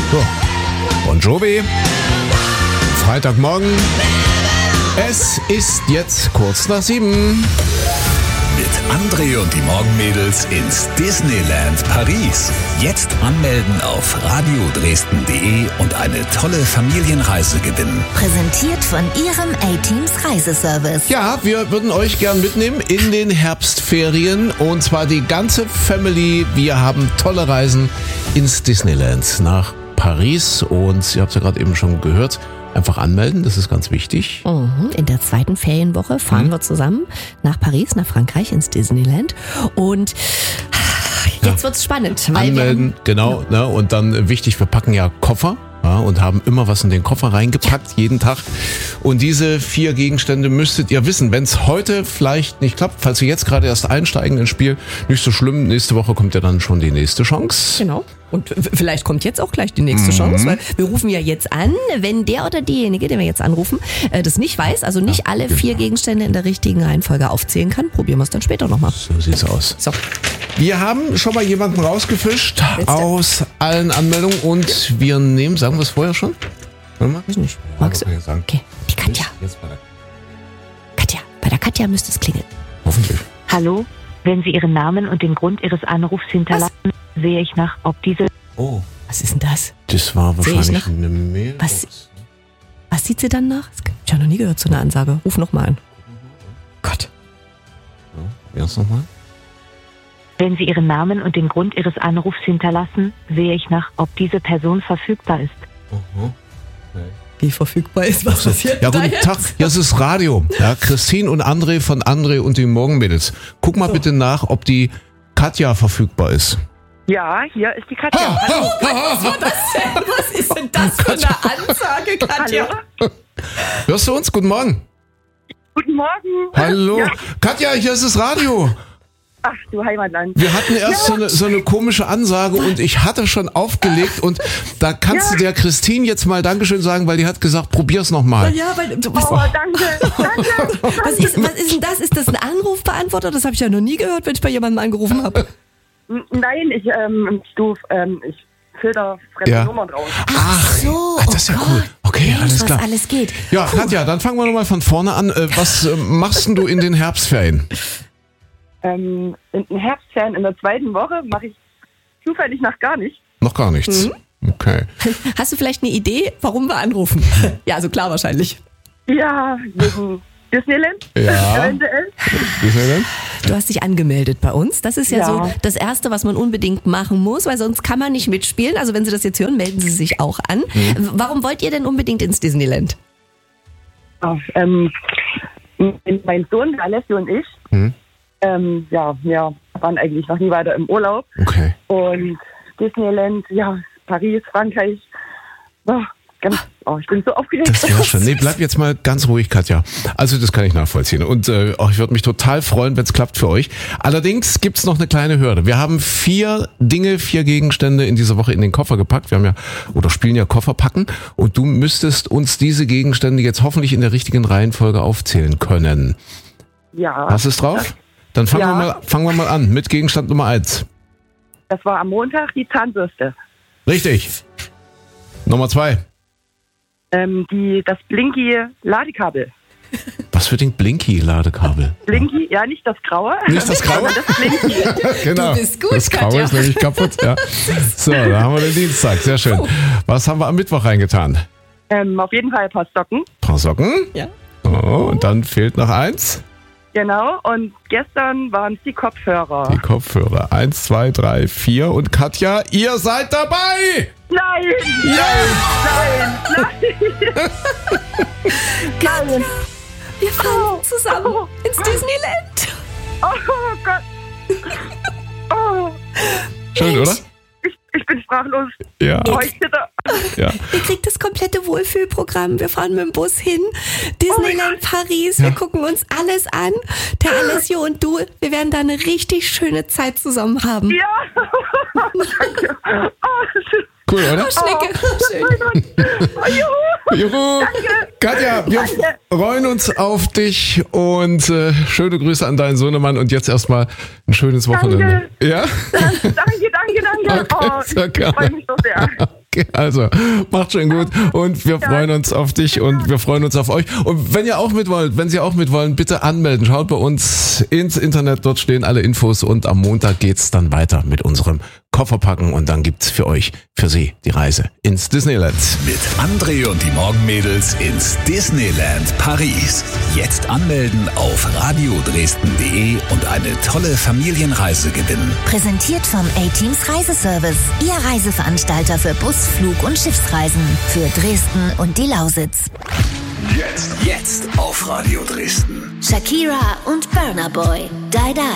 So. Bon Jovi. Freitagmorgen. Es ist jetzt kurz nach 7. Mit André und die Morgenmädels ins Disneyland Paris. Jetzt anmelden auf radiodresden.de und eine tolle Familienreise gewinnen. Präsentiert von Ihrem A-Teams Reiseservice. Ja, wir würden euch gern mitnehmen in den Herbstferien und zwar die ganze Family. Wir haben tolle Reisen ins Disneyland nach Paris und ihr habt es ja gerade eben schon gehört. Einfach anmelden, das ist ganz wichtig. In der zweiten Ferienwoche fahren wir zusammen nach Paris, nach Frankreich, ins Disneyland. Und jetzt wird's spannend. Weil Anmelden, genau. Ne? Und dann wichtig, wir packen ja Koffer. Ja, und haben immer was in den Koffer reingepackt, jeden Tag. Und diese 4 Gegenstände müsstet ihr wissen. Wenn es heute vielleicht nicht klappt, falls wir jetzt gerade erst einsteigen ins Spiel, nicht so schlimm. Nächste Woche kommt ja dann schon die nächste Chance. Genau. Und vielleicht kommt jetzt auch gleich die nächste Chance, weil wir rufen ja jetzt an, wenn der oder diejenige, den wir jetzt anrufen, das nicht weiß, also nicht alle 4 Gegenstände in der richtigen Reihenfolge aufzählen kann, probieren wir es dann später nochmal. So sieht's aus. So. Wir haben schon mal jemanden rausgefischt aus allen Anmeldungen und wir nehmen, sagen wir es vorher schon? Warte mal. Weiß nicht. Magst du? Sagen. Okay, die Katja. Jetzt bei der Katja. Bei der Katja müsste es klingeln. Hoffentlich. Hallo, wenn Sie Ihren Namen und den Grund Ihres Anrufs hinterlassen, sehe ich nach, ob diese... Oh, Was ist denn das? das war Sehe ich wahrscheinlich noch? eine Mail. Was sieht sie dann nach? Das hab ich ja noch nie gehört, so eine Ansage. Ruf nochmal an. Gott. Ja, erst nochmal. Wenn Sie Ihren Namen und den Grund Ihres Anrufs hinterlassen, sehe ich nach, ob diese Person verfügbar ist. Wie verfügbar ist, was passiert Ja, da guten jetzt? Tag. Ja, es ist Radio. Ja, Christine und André von André und die Morgenmädels. Guck mal bitte nach, ob die Katja verfügbar ist. Ja, hier ist die Katja. Hallo. Was ist denn das für eine Ansage, Katja? Hallo. Hörst du uns? Guten Morgen. Guten Morgen. Hallo. Ja. Katja, hier ist das Radio. Ach, du Heimatland. Wir hatten erst so eine komische Ansage und ich hatte schon aufgelegt und da kannst du der Christine jetzt mal Dankeschön sagen, weil die hat gesagt, probier's nochmal. Ja, weil Oh, danke. was ist denn das? Ist das ein Anrufbeantworter? Das habe ich ja noch nie gehört, wenn ich bei jemandem angerufen habe. Nein, ich filter fremde Ja. Nummern raus. Ach so, das ist ja oh cool. Gott. Okay, Mensch, alles klar. was alles geht. Ja, Katja, dann fangen wir nochmal von vorne an. Was machst denn du in den Herbstferien? In den Herbstferien in der zweiten Woche mache ich zufällig nach gar nicht. Noch gar nichts. Okay. Hast du vielleicht eine Idee, warum wir anrufen? Ja, also klar wahrscheinlich. Ja, wegen Disneyland. Ja. Eventuell. Disneyland? Du hast dich angemeldet bei uns. Das ist ja Ja. so das Erste, was man unbedingt machen muss, weil sonst kann man nicht mitspielen. Also wenn Sie das jetzt hören, melden Sie sich auch an. Warum wollt ihr denn unbedingt ins Disneyland? Mein Sohn, der Alessio und ich, wir waren eigentlich noch nie weiter im Urlaub. Okay. Und Disneyland, ja, Paris, Frankreich. Ich bin so aufgeregt. Das wäre schön. Nee, bleib jetzt mal ganz ruhig, Katja. Also das kann ich nachvollziehen. Und ich würde mich total freuen, wenn es klappt für euch. Allerdings gibt's noch eine kleine Hürde. Wir haben 4 Gegenstände in dieser Woche in den Koffer gepackt. Wir haben spielen ja Kofferpacken. Und du müsstest uns diese Gegenstände jetzt hoffentlich in der richtigen Reihenfolge aufzählen können. Ja. Hast du es drauf? Dann fangen wir mal an mit Gegenstand Nummer 1. Das war am Montag die Zahnbürste. Richtig. Nummer 2. Das Blinky-Ladekabel. Was für ein Blinky-Ladekabel? Blinky, ja, nicht das Graue. Nicht das Graue? sondern das Blinky. Genau. Du bist gut, das Graue Katja. ist nämlich kaputt. Ja. So, da haben wir den Dienstag. Sehr schön. Was haben wir am Mittwoch reingetan? Auf jeden Fall ein paar Socken. Ein paar Socken. Ja. Oh, und dann fehlt noch eins. Genau. Und gestern waren es die Kopfhörer. Die Kopfhörer. 1, 2, 3, 4. Und Katja, ihr seid dabei! Nein! Katja, wir fahren zusammen ins Disneyland. Oh Gott! Oh, Schön, oder? ich bin sprachlos. Ja. Oh, ich zitter. Ja. Ihr kriegt das komplette Wohlfühlprogramm. Wir fahren mit dem Bus hin. Disneyland Paris. Wir gucken uns alles an. Der Alessio und du, wir werden da eine richtig schöne Zeit zusammen haben. Ja! Danke. Oh, Cool, oder? Schnecke. Schön. oh, juhu. Juhu. Katja, wir freuen uns auf dich und schöne Grüße an deinen Sohnemann und jetzt erstmal ein schönes Wochenende. Danke. Ja? Danke. Okay, Oh, sehr ich gerne. freue mich so sehr. Okay, also, macht schön gut und wir freuen uns auf dich und wir freuen uns auf euch. Und wenn ihr auch mit wollt, wenn Sie auch mit wollen, bitte anmelden. Schaut bei uns ins Internet, dort stehen alle Infos und am Montag geht's dann weiter mit unserem Kofferpacken und dann gibt's für Sie die Reise ins Disneyland. Mit André und die Morgenmädels ins Disneyland Paris. Jetzt anmelden auf radiodresden.de und eine tolle Familienreise gewinnen. Präsentiert vom A-Teams Reiseservice. Ihr Reiseveranstalter für Bus-, Flug- und Schiffsreisen. Für Dresden und die Lausitz. Jetzt auf Radio Dresden. Shakira und Burna Boy. Die Die.